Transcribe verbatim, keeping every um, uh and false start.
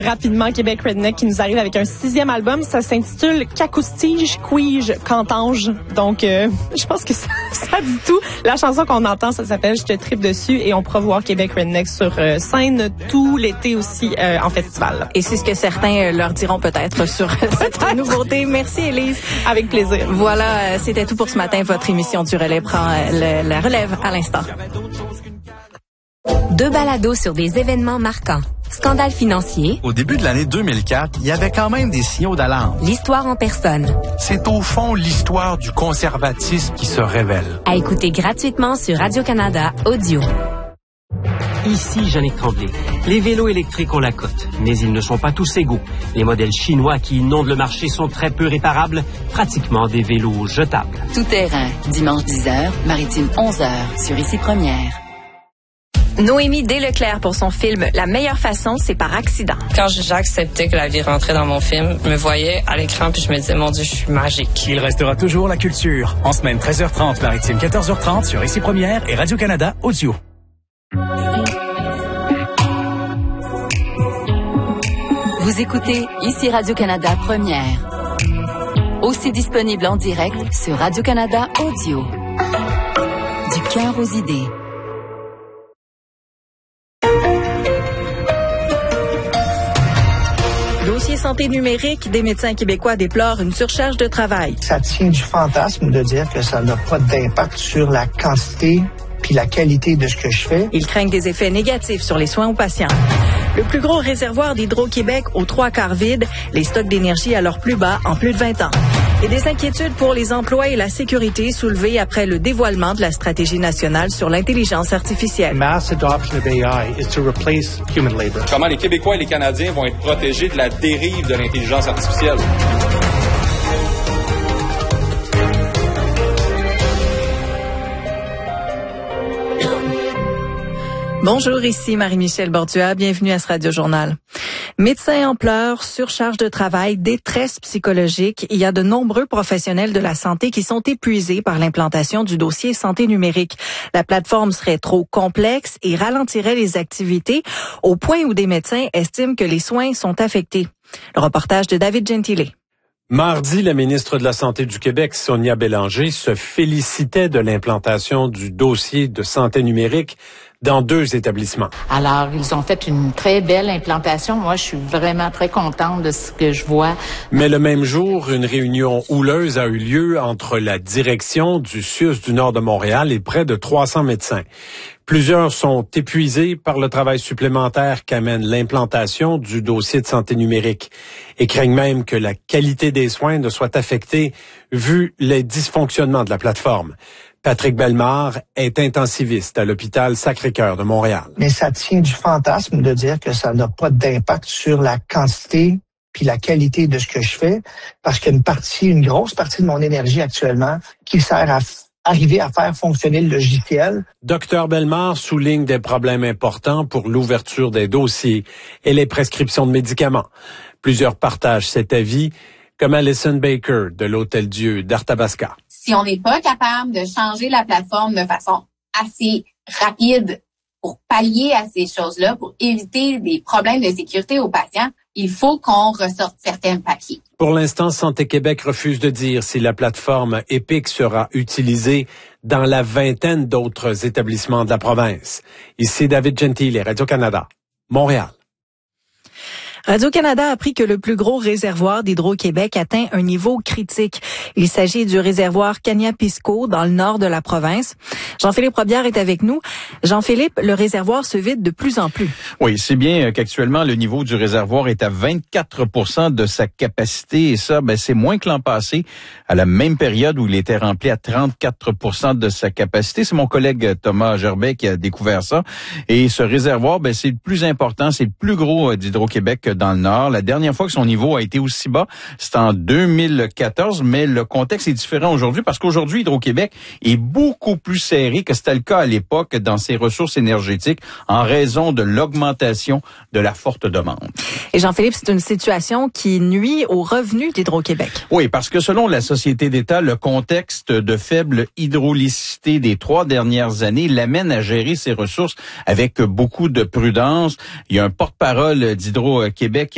Rapidement, Québec Redneck qui nous arrive avec un sixième album. Ça s'intitule Cacoustige, Quige, Cantange. Donc, euh, je pense que ça, ça dit tout. La chanson qu'on entend, ça s'appelle Je te tripe dessus et on pourra voir Québec Redneck sur euh, scène tout l'été aussi euh, en festival. Et c'est ce que certains euh, leur diront peut-être sur cette nouveauté. Merci, Élise. Avec plaisir. Voilà, c'était tout pour ce matin. Votre émission du relais prend euh, le, la relève à l'instant. Deux balados sur des événements marquants. Scandale financier. Au début de l'année deux mille quatre, il y avait quand même des signaux d'alarme. L'histoire en personne. C'est au fond l'histoire du conservatisme qui se révèle. À écouter gratuitement sur Radio-Canada Audio. Ici Jeannick Tremblay. Les vélos électriques ont la cote, mais ils ne sont pas tous égaux. Les modèles chinois qui inondent le marché sont très peu réparables, pratiquement des vélos jetables. Tout terrain, dimanche dix heures, maritime onze heures, sur Ici Première. Noémie Desleclerc pour son film La meilleure façon, c'est par accident. Quand j'ai accepté que la vie rentrait dans mon film, je me voyais à l'écran puis je me disais, mon Dieu, je suis magique. Il restera toujours la culture. En semaine treize heures trente, maritime quatorze heures trente sur Ici Première et Radio-Canada Audio. Vous écoutez Ici Radio-Canada Première. Aussi disponible en direct sur Radio-Canada Audio. Du cœur aux idées. Dossier santé numérique, des médecins québécois déplorent une surcharge de travail. Ça tient du fantasme de dire que ça n'a pas d'impact sur la quantité puis la qualité de ce que je fais. Ils craignent des effets négatifs sur les soins aux patients. Le plus gros réservoir d'Hydro-Québec aux trois quarts vide, les stocks d'énergie à leur plus bas en plus de vingt ans. Et des inquiétudes pour les emplois et la sécurité soulevées après le dévoilement de la stratégie nationale sur l'intelligence artificielle. Mass adoption of A I is to replace human labor. Comment les Québécois et les Canadiens vont être protégés de la dérive de l'intelligence artificielle? Bonjour, ici Marie-Michel Bordua, bienvenue à ce Radio-Journal. Médecins en pleurs, surcharge de travail, détresse psychologique, il y a de nombreux professionnels de la santé qui sont épuisés par l'implantation du dossier santé numérique. La plateforme serait trop complexe et ralentirait les activités au point où des médecins estiment que les soins sont affectés. Le reportage de David Gentile. Mardi, la ministre de la Santé du Québec, Sonia Bélanger, se félicitait de l'implantation du dossier de santé numérique dans deux établissements. Alors, ils ont fait une très belle implantation. Moi, je suis vraiment très contente de ce que je vois. Mais le même jour, une réunion houleuse a eu lieu entre la direction du C U S du Nord de Montréal et près de trois cents médecins. Plusieurs sont épuisés par le travail supplémentaire qu'amène l'implantation du dossier de santé numérique et craignent même que la qualité des soins ne soit affectée vu les dysfonctionnements de la plateforme. Patrick Bellemare est intensiviste à l'hôpital Sacré-Cœur de Montréal. Mais ça tient du fantasme de dire que ça n'a pas d'impact sur la quantité puis la qualité de ce que je fais, parce qu'une partie, une grosse partie de mon énergie actuellement qui sert à arriver à faire fonctionner le logiciel. Docteur Bellemare souligne des problèmes importants pour l'ouverture des dossiers et les prescriptions de médicaments. Plusieurs partagent cet avis, comme Alison Baker de l'Hôtel-Dieu d'Arthabasca. Si on n'est pas capable de changer la plateforme de façon assez rapide pour pallier à ces choses-là, pour éviter des problèmes de sécurité aux patients, il faut qu'on ressorte certains papiers. Pour l'instant, Santé Québec refuse de dire si la plateforme Epic sera utilisée dans la vingtaine d'autres établissements de la province. Ici David Gentile, Radio-Canada, Montréal. Radio-Canada a appris que le plus gros réservoir d'Hydro-Québec atteint un niveau critique. Il s'agit du réservoir Kaniapisco dans le nord de la province. Jean-Philippe Robillard est avec nous. Jean-Philippe, le réservoir se vide de plus en plus. Oui, c'est bien qu'actuellement, le niveau du réservoir est à vingt-quatre pour cent de sa capacité. Et ça, ben, c'est moins que l'an passé, à la même période où il était rempli à trente-quatre pour cent de sa capacité. C'est mon collègue Thomas Gerbet qui a découvert ça. Et ce réservoir, ben, c'est le plus important, c'est le plus gros d'Hydro-Québec dans le Nord. La dernière fois que son niveau a été aussi bas, c'était en deux mille quatorze, mais le contexte est différent aujourd'hui parce qu'aujourd'hui, Hydro-Québec est beaucoup plus serré que c'était le cas à l'époque dans ses ressources énergétiques en raison de l'augmentation de la forte demande. Et Jean-Philippe, c'est une situation qui nuit aux revenus d'Hydro-Québec. Oui, parce que selon la Société d'État, le contexte de faible hydraulicité des trois dernières années l'amène à gérer ses ressources avec beaucoup de prudence. Il y a un porte-parole d'Hydro-Québec